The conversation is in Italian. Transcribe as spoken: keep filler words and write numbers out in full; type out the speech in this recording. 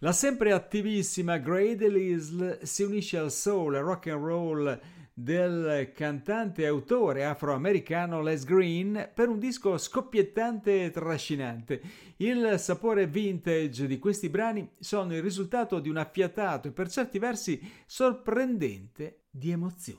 La sempre attivissima Grady Lisle si unisce al soul e rock and roll del cantante e autore afroamericano Les Green per un disco scoppiettante e trascinante. Il sapore vintage di questi brani sono il risultato di un affiatato e per certi versi sorprendente di emozioni.